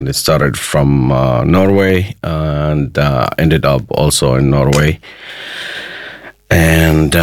It started from Norway and ended up also in Norway. And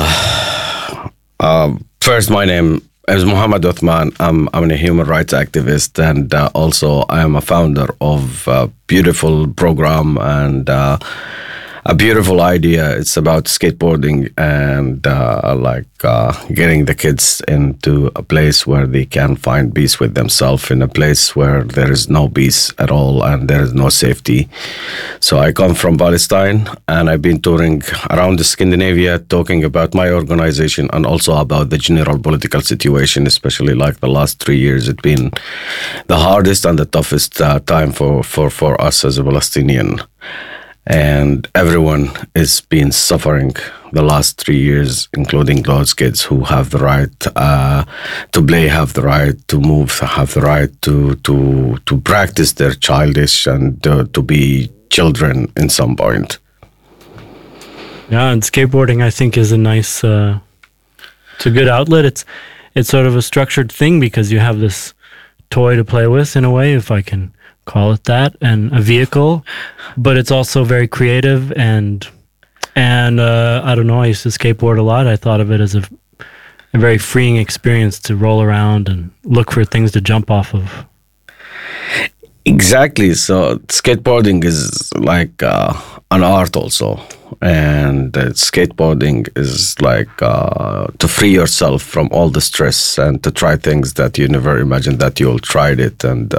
first, my name is Muhammad Uthman. I'm a human rights activist, and also I am a founder of a beautiful program and a beautiful idea. It's about skateboarding and getting the kids into a place where they can find peace with themselves, in a place where there is no peace at all and there is no safety. So I come from Palestine, and I've been touring around Scandinavia, talking about my organization and also about the general political situation, especially like the last 3 years. It's been the hardest and the toughest time for us as a Palestinian. And everyone is been suffering the last 3 years, including those kids who have the right to play, have the right to move, have the right to practice their childish and to be children in some point. Yeah, and skateboarding, I think, is a nice, it's a good outlet. It's sort of a structured thing because you have this toy to play with, in a way, if I can call it that, and a vehicle, but it's also very creative and I don't know, I used to skateboard a lot. I thought of it as a very freeing experience to roll around and look for things to jump off of. Exactly. So skateboarding is like an art also, and skateboarding is like to free yourself from all the stress and to try things that you never imagined that you'll try it. And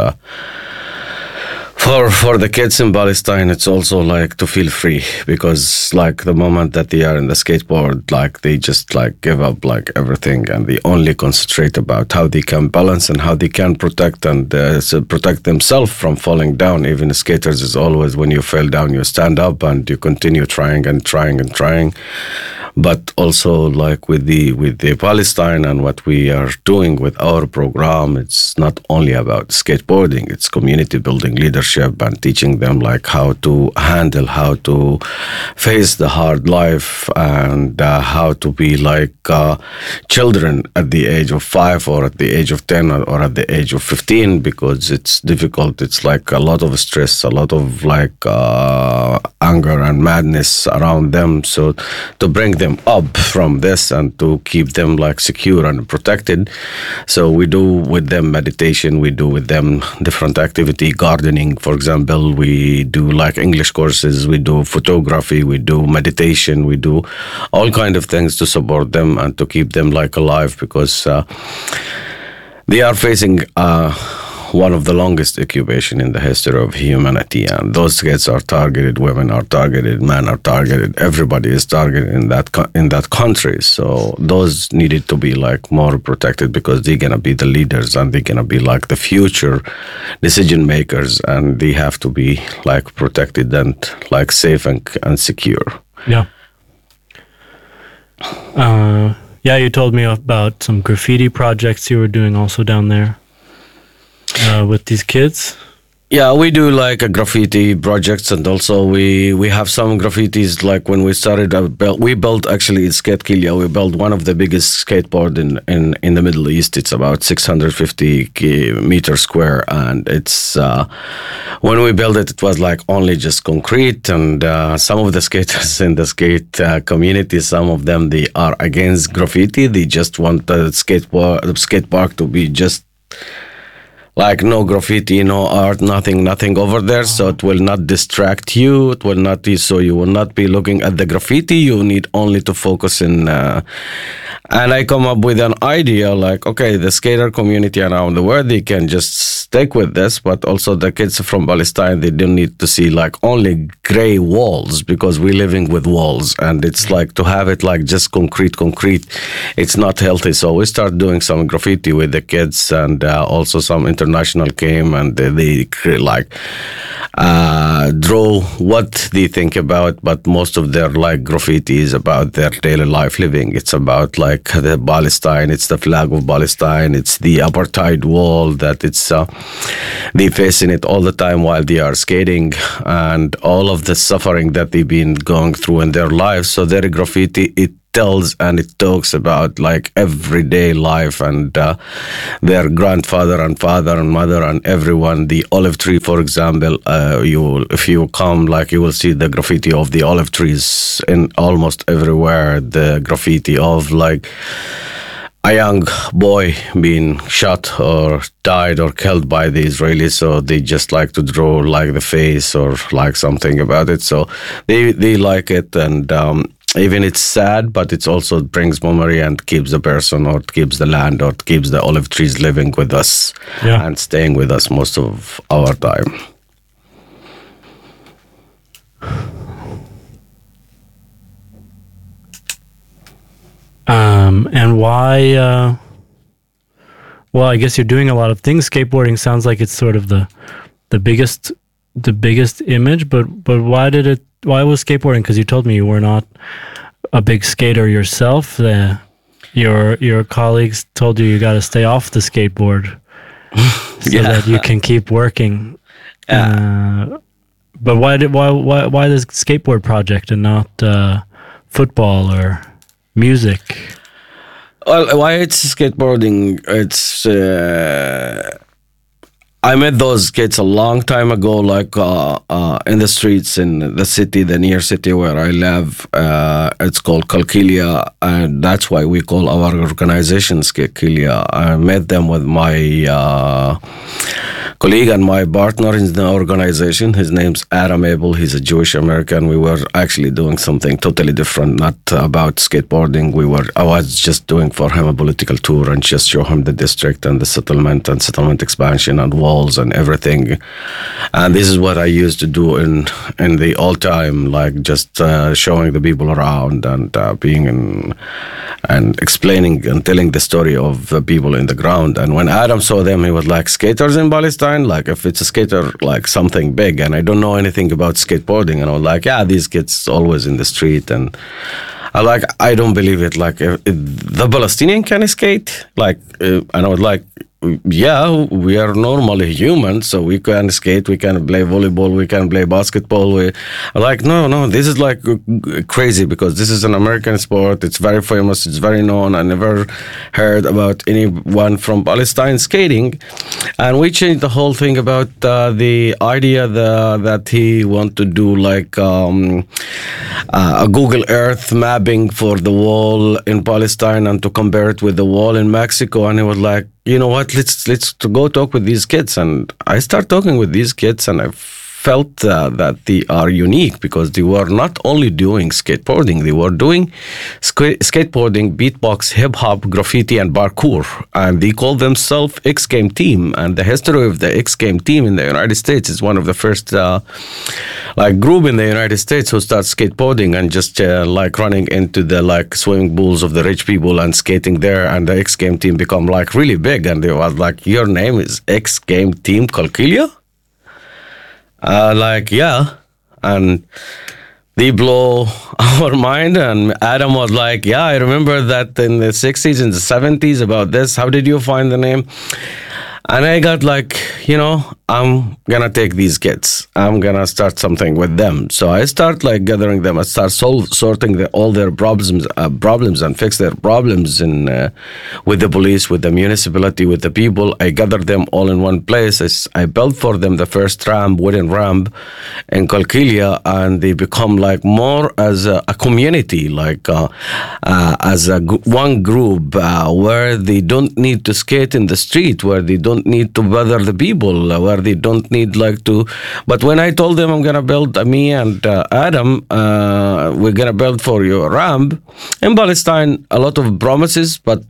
for the kids in Palestine, it's also like to feel free, because like the moment that they are in the skateboard, like they just like give up like everything, and they only concentrate about how they can balance and how they can protect and protect themselves from falling down. Even skaters is always, when you fall down, you stand up and you continue trying and trying and trying. But also like with the Palestine and what we are doing with our program, it's not only about skateboarding, it's community building, leadership, and teaching them like how to handle, how to face the hard life, and how to be like children at the age of 5 or at the age of 10 or at the age of 15, because it's difficult. It's like a lot of stress, a lot of like anger and madness around them. So to bring them up from this and to keep them like secure and protected. So we do with them meditation, we do with them different activity, gardening, for example. We do like English courses, we do photography, we do meditation, we do all kind of things to support them and to keep them like alive, because they are facing one of the longest occupation in the history of humanity, and those kids are targeted, women are targeted, men are targeted, everybody is targeted in that country. So those needed to be like more protected, because they're gonna be the leaders and they're gonna be like the future decision makers, and they have to be like protected and like safe and secure. Yeah. Yeah, you told me about some graffiti projects you were doing also down there. With these kids? Yeah, we do like a graffiti projects, and also we have some graffitis. Like when we started, we built actually in Skate Kilia, we built one of the biggest skateboard in the Middle East. It's about 650 meters square, and it's when we built it, it was like only just concrete. And some of the skaters in the skate community, some of them, they are against graffiti. They just want the skate park to be just like no graffiti, no art, nothing over there. So it will not distract you. It will not be, so you will not be looking at the graffiti. You need only to focus in. And I come up with an idea like, okay, the skater community around the world, they can just stick with this, but also the kids from Palestine, they don't need to see like only gray walls, because we're living with walls, and it's like to have it like just concrete, it's not healthy. So we start doing some graffiti with the kids, and also some international came, and they like draw what they think about, but most of their like graffiti is about their daily life living. It's about like the Palestine, it's the flag of Palestine, it's the apartheid wall that it's they facing it all the time while they are skating, and all of the suffering that they've been going through in their lives. So their graffiti, it tells and it talks about like everyday life and their grandfather and father and mother and everyone. The olive tree, for example, if you come, like, you will see the graffiti of the olive trees in almost everywhere. The graffiti of like a young boy being shot or died or killed by the Israelis, so they just like to draw like the face or like something about it. So they like it, and even it's sad, but it also brings memory and keeps the person or keeps the land or keeps the olive trees living with us and staying with us most of our time. And why? Well, I guess you're doing a lot of things. Skateboarding sounds like it's sort of the biggest image. But why was skateboarding? Because you told me you were not a big skater yourself. Your colleagues told you got to stay off the skateboard so that you can keep working. But why this skateboard project and not football or music? Well, why it's skateboarding? It's I met those kids a long time ago, like in the streets in the city, the near city where I live. It's called Qalqilya, and that's why we call our organization Qalqilya. I met them with my colleague and my partner in the organization. His name's Adam Abel. He's a Jewish American. We were actually doing something totally different, not about skateboarding. I was just doing for him a political tour and just show him the district and the settlement and settlement expansion and walls and everything. And this is what I used to do in the old time, like just showing the people around and being in and explaining and telling the story of the people in the ground. And when Adam saw them, he was like, skaters in Palestine? Like, if it's a skater, like something big, and I don't know anything about skateboarding. And I was like, yeah, these kids always in the street. And I don't believe it. Like, if the Palestinian can skate? Like, and I was like, yeah, we are normally human, so we can skate, we can play volleyball, we can play basketball. No, this is like crazy because this is an American sport. It's very famous, it's very known. I never heard about anyone from Palestine skating. And we changed the whole thing about the idea that he want to do like a Google Earth mapping for the wall in Palestine and to compare it with the wall in Mexico. And he was like, you know what, let's go talk with these kids. And I start talking with these kids, and I felt that they are unique because they were not only doing skateboarding, they were doing skateboarding, beatbox, hip-hop, graffiti, and parkour. And they call themselves X Game Team. And the history of the X Game Team in the United States is one of the first group in the United States who started skateboarding and just like running into the like swimming pools of the rich people and skating there. And the X Game Team become like really big. And they was like, your name is X Game Team Qalqilya? Yeah, and they blow our mind. And Adam was like, yeah, I remember that in the 60s and the 70s about this. How did you find the name? And I got like, I'm gonna take these kids. I'm gonna start something with them. So I start like gathering them. I start sorting all their problems and fix their problems with the police, with the municipality, with the people. I gathered them all in one place. I built for them the first wooden ramp in Qalqilya, and they become like more as a community, like as one group where they don't need to skate in the street, where they don't need to bother the people, where they don't need like to. But when I told them I'm gonna build, me and Adam, we're gonna build for you a ramp in Palestine, a lot of promises, but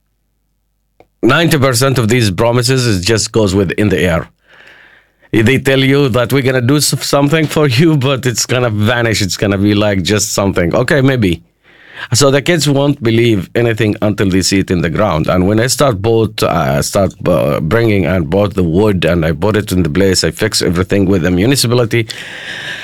90% of these promises is just goes in the air. They tell you that we're gonna do something for you, but it's gonna vanish. It's gonna be like just something. Okay, maybe. So the kids won't believe anything until they see it in the ground. And when I start bringing and bought the wood, and I bought it in the place, I fixed everything with the municipality.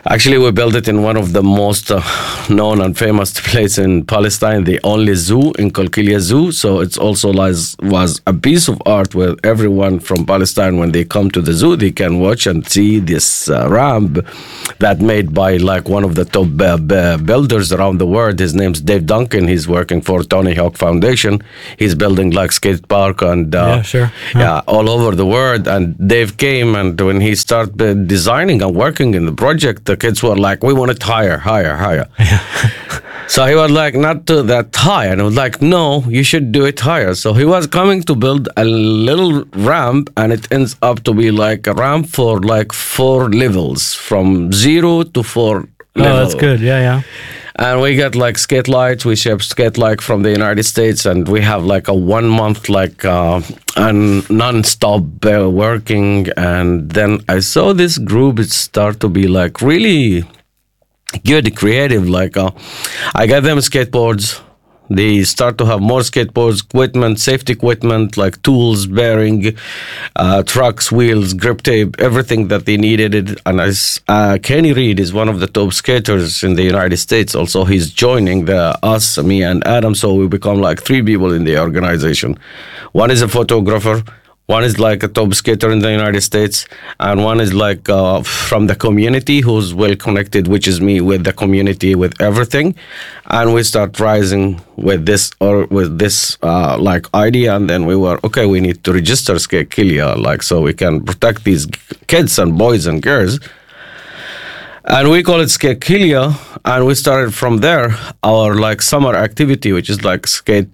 Actually, we built it in one of the most known and famous places in Palestine, the only zoo in Kolkilia Zoo. So it's also was a piece of art where everyone from Palestine, when they come to the zoo, they can watch and see this ramp that made by like one of the top builders around the world. His name's Dave Duncan. He's working for Tony Hawk Foundation. He's building like skate park and all over the world. And Dave came, and when he started designing and working in the project, the kids were like, we want it higher. So he was like, not to that high. And I was like, no, you should do it higher. So he was coming to build a little ramp, and it ends up to be like a ramp for like 4 levels, from 0 to 4 level. Oh, that's good. Yeah. And we got like skate lights. We ship skate light from the United States, and we have like a 1 month like and non-stop working. And then I saw this group it start to be like really good, creative. Like I got them skateboards. They start to have more skateboards, equipment, safety equipment, like tools, bearing, trucks, wheels, grip tape, everything that they needed. And Kenny Reed is one of the top skaters in the United States. Also, he's joining us, me and Adam. So we become like 3 people in the organization. One is a photographer. One is like a top skater in the United States, and one is like from the community who's well connected, which is me, with the community, with everything. And we start rising with this like idea, and then we were, okay, we need to register Skatekilia, like so we can protect these kids and boys and girls. And we call it Skatekilia, and we started from there our like summer activity, which is like skate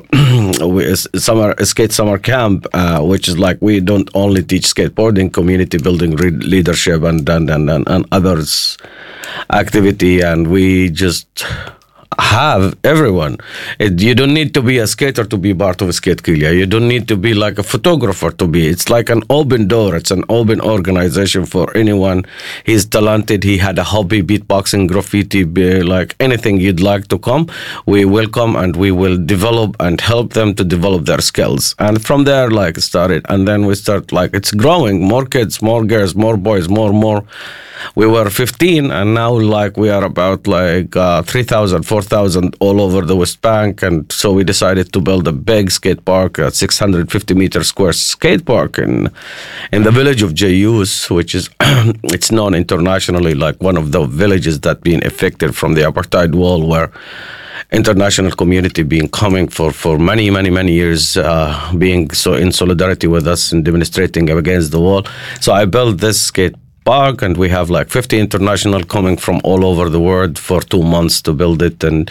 summer camp, which is like we don't only teach skateboarding, community building, leadership, and others activity, and we just have everyone. You don't need to be a skater to be part of Skatekilia. You don't need to be like a photographer to be. It's like an open door. It's an open organization for anyone. He's talented. He had a hobby, beatboxing, graffiti, like anything you'd like to come. We welcome, and we will develop and help them to develop their skills. And from there, like started, and then we start like it's growing. More kids, more girls, more boys, more. We were 15, and now like we are about like 3,000, 4,000 all over the West Bank. And so we decided to build a big skate park, a 650-meter square skate park in the village of Jayus, which is it's known internationally like one of the villages that been affected from the apartheid wall, where international community been coming for many years, being so in solidarity with us and demonstrating against the wall. So I built this skate park, and we have like 50 international coming from all over the world for 2 months to build it. And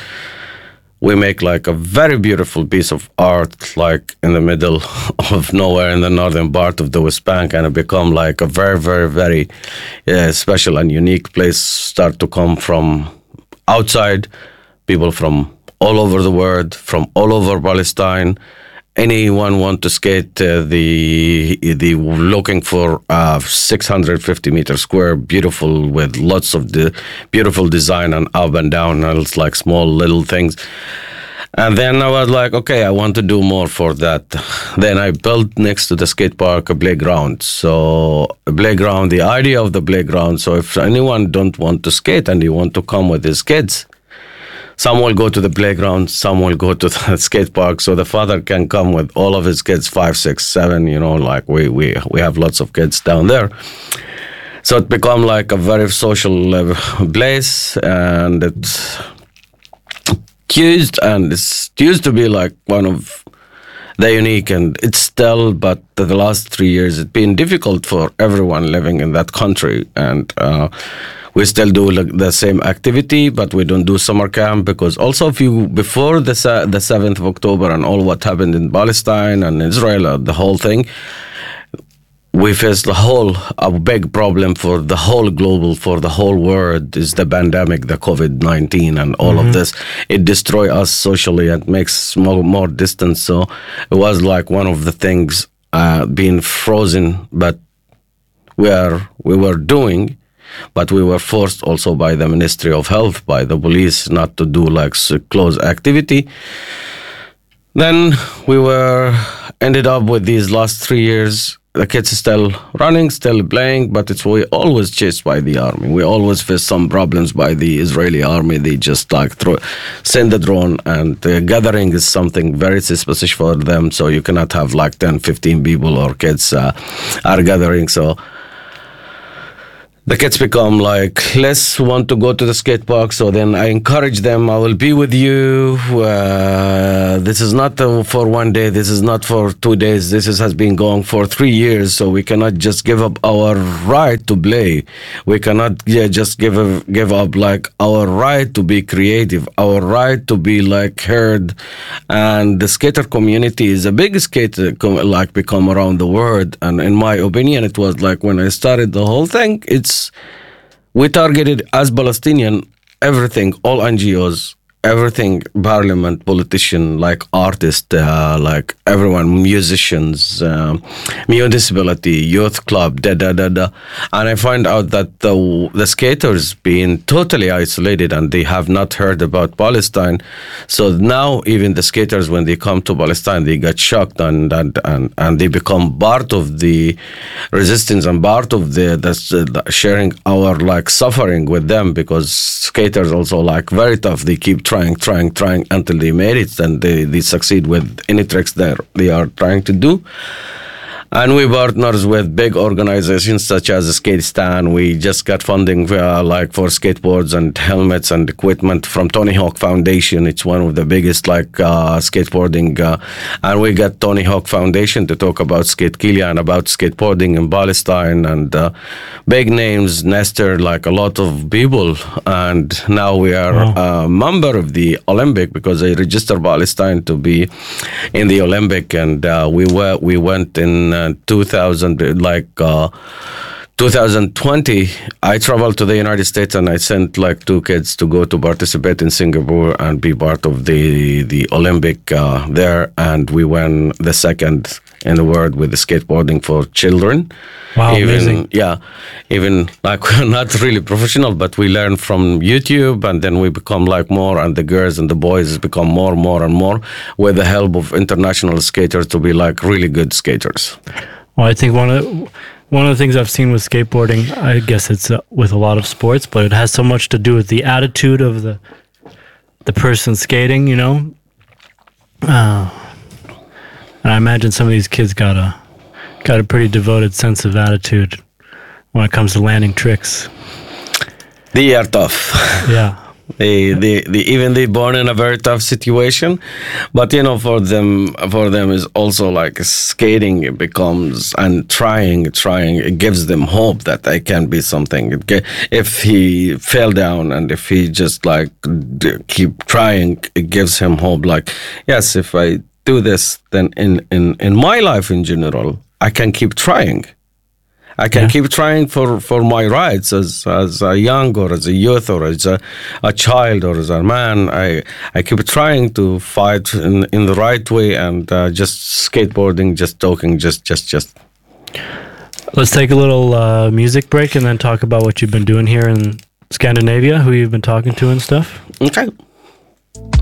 we make like a very beautiful piece of art, like in the middle of nowhere in the northern part of the West Bank, and it become like a very special and unique place. Start to come from outside, people from all over the world, from all over Palestine. Anyone want to skate the looking for 650-meter square, beautiful, with lots of the beautiful design and up and down, and it's like small little things. And then I was like, okay, I want to do more for that. Then I built next to the skate park a playground. So a playground, the idea of the playground. So if anyone don't want to skate and you want to come with his kids, some will go to the playground, some will go to the skate park, so the father can come with all of his kids, 5, 6, 7, like we have lots of kids down there. So it become like a very social place, and it's used to be like one of the unique, and it's still, but the last 3 years it's been difficult for everyone living in that country, and we still do like the same activity, but we don't do summer camp, because also before the 7th of October and all what happened in Palestine and Israel, the whole thing, we faced a big problem for the whole world is the pandemic, the COVID-19 and all of this. It destroys us socially and makes more distance. So it was like one of the things being frozen, but we were doing. But we were forced also by the Ministry of Health, by the police, not to do like close activity. Then we ended up with these last 3 years the kids are still running, still playing, but we always chased by the army. We always face some problems by the Israeli army. They just like send the drone, and the gathering is something very specific for them. So you cannot have like 10, 15 people or kids are gathering. So the kids become like less want to go to the skate park. So then I encourage them. I will be with you. This is not for one day. This is not for 2 days. Has been going for 3 years. So we cannot just give up our right to play. We cannot just give up like our right to be creative, our right to be like heard. And the skater community is a big skater like become around the world. And in my opinion, it was like when I started the whole thing, we targeted as Palestinian everything, all NGOs, everything, parliament, politician, like artists, like everyone, musicians, municipality, youth club, And I find out that the skaters being totally isolated and they have not heard about Palestine. So now even the skaters, when they come to Palestine, they get shocked and they become part of the resistance and part of the sharing our like suffering with them, because skaters also like very tough. They keep trying until they made it, and they succeed with any tricks they are trying to do. And we partners with big organizations such as Skatestan. We just got funding like for skateboards and helmets and equipment from Tony Hawk Foundation. It's one of the biggest like skateboarding. And we got Tony Hawk Foundation to talk about Skate Kilia and about skateboarding in Palestine, and big names, Nestor, like a lot of people. And now we are a member of the Olympic, because they registered Palestine to be in the Olympic. And we went in 2020, I traveled to the United States and I sent like 2 kids to go to participate in Singapore and be part of the Olympic there. And we won the second in the world with the skateboarding for children. Wow, amazing. Yeah, even like we're not really professional, but we learn from YouTube, and then we become like more, and the girls and the boys become more and more with the help of international skaters to be like really good skaters. Well, I think one of the things I've seen with skateboarding, I guess it's with a lot of sports, but it has so much to do with the attitude of the person skating, you know. And I imagine some of these kids got a pretty devoted sense of attitude when it comes to landing tricks. They are tough. Yeah. They born in a very tough situation, but you know, for them is also like skating. It becomes, and trying. It gives them hope that I can be something. If he fell down and if he just like keep trying, it gives him hope. Like, yes, if I do this, then in my life in general, I can keep trying. I can keep trying for my rights as a young or as a youth or as a child or as a man. I keep trying to fight in the right way, and just skateboarding, just talking, just. Let's take a little music break and then talk about what you've been doing here in Scandinavia, who you've been talking to and stuff. Okay.